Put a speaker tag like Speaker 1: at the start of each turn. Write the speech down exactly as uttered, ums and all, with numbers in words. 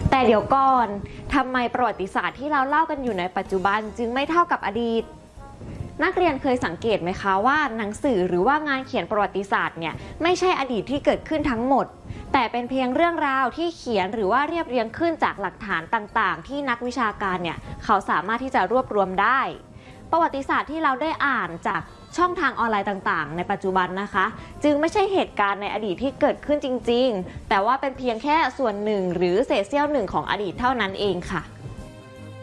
Speaker 1: แต่เดี๋ยวก่อนทำไมประวัติศาสตร์ที่เราเล่ากันอยู่ในปัจจุบันจึงไม่เท่ากับอดีตนักเรียนเคยสังเกตไหมคะว่าหนังสือหรือว่างานเขียนประวัติศาสตร์เนี่ยไม่ใช่อดีตที่เกิดขึ้นทั้งหมดแต่เป็นเพียงเรื่องราวที่เขียนหรือว่าเรียบเรียงขึ้นจากหลักฐานต่างๆที่นักวิชาการเนี่ยเขาสามารถที่จะรวบรวมได้ประวัติศาสตร์ที่เราได้อ่านจากช่องทางออนไลน์ต่างๆในปัจจุบันนะคะจึงไม่ใช่เหตุการณ์ในอดีตที่เกิดขึ้นจริงๆแต่ว่าเป็นเพียงแค่ส่วนหนึ่งหรือเศษเสี้ยวหนึ่งของอดีตเท่านั้นเองค่ะ